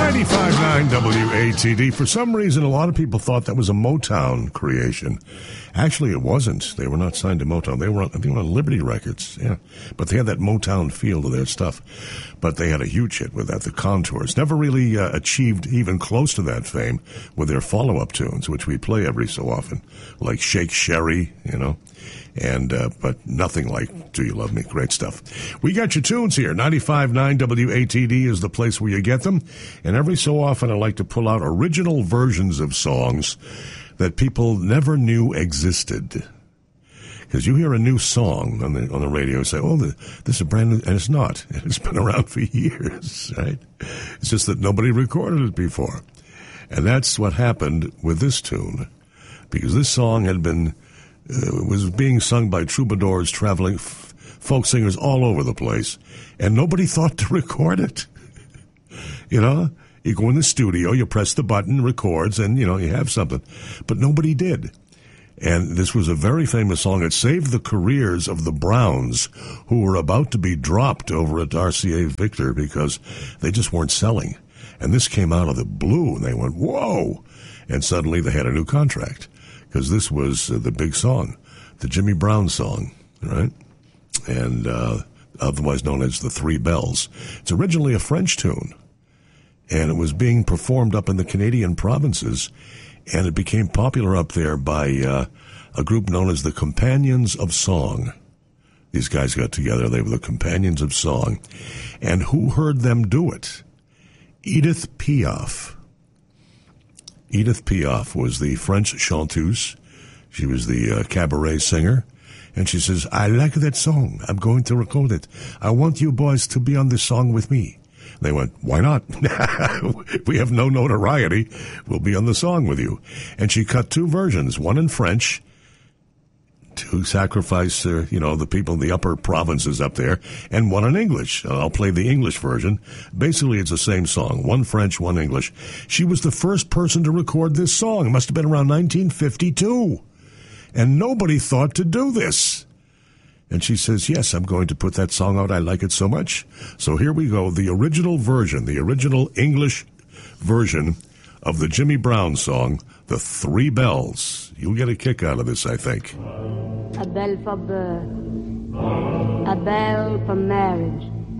95.9 WATD. For some reason, a lot of people thought that was a Motown creation. Actually, it wasn't. They were not signed to Motown. They were on Liberty Records, yeah. But they had that Motown feel to their stuff. But they had a huge hit with that, The Contours. Never really achieved even close to that fame with their follow-up tunes, which we play every so often, like Shake Sherry, you know. And but nothing like Do You Love Me? Great stuff. We got your tunes here. 95.9 WATD is the place where you get them. And every so often I like to pull out original versions of songs that people never knew existed. Because you hear a new song on the radio and say, oh, this is brand new. And it's not. It's been around for years, right? It's just that nobody recorded it before. And that's what happened with this tune. Because this song had been... was being sung by troubadours, traveling folk singers all over the place, and nobody thought to record it. You know, you go in the studio, you press the button, records, and, you know, you have something. But nobody did. And this was a very famous song. It saved the careers of the Browns, who were about to be dropped over at RCA Victor because they just weren't selling. And this came out of the blue, and they went, whoa! And suddenly they had a new contract. Because this was the big song, the Jimmy Brown song, right? And otherwise known as the Three Bells. It's originally a French tune, and it was being performed up in the Canadian provinces, and it became popular up there by a group known as the Companions of Song. These guys got together. They were the Companions of Song. And who heard them do it? Edith Piaf. Edith Piaf was the French chanteuse. She was the cabaret singer. And she says, I like that song. I'm going to record it. I want you boys to be on this song with me. They went, why not? We have no notoriety. We'll be on the song with you. And she cut two versions, one in French to sacrifice, the people in the upper provinces up there, and one in English. I'll play the English version. Basically, it's the same song, one French, one English. She was the first person to record this song. It must have been around 1952. And nobody thought to do this. And she says, yes, I'm going to put that song out. I like it so much. So here we go, the original version, the original English version of the Jimmy Brown song, The Three Bells. You'll get a kick out of this, I think. A bell for birth, a bell for marriage,